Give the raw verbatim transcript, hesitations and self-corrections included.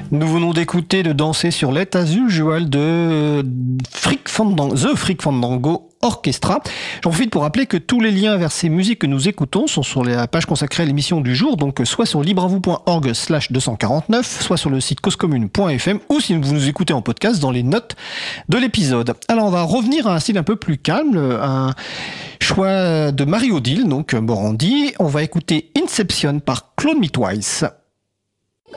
Nous venons d'écouter de danser sur Let As Usual de Freak Fandango, The Freak Fandango Orchestra. J'en profite pour rappeler que tous les liens vers ces musiques que nous écoutons sont sur la page consacrée à l'émission du jour, donc soit sur libravou point org slash deux cent quarante-neuf, soit sur le site causecommune point f m, ou si vous nous écoutez en podcast dans les notes de l'épisode. Alors on va revenir à un style un peu plus calme, un choix de Marie-Odile, donc Morandi. On va écouter Inception par Clone Me Twice.